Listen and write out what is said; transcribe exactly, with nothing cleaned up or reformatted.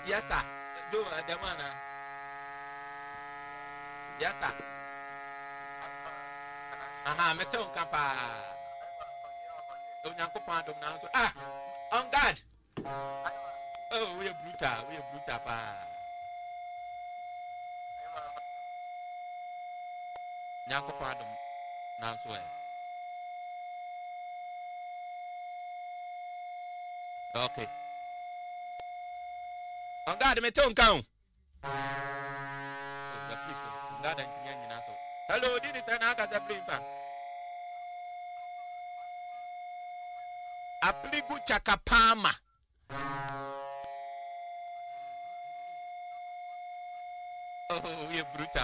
Yes, sir. Do the man. Yes, sir. Aha, meton kapa. Ah, on guard. Oh, we are brutal. We are brutal. Nyanko pardon. Now, swear. Okay. On guard, me tongue count. Hello, this is an Agatha Blimpa. Apligu Chakapama. Oh, we are brutal.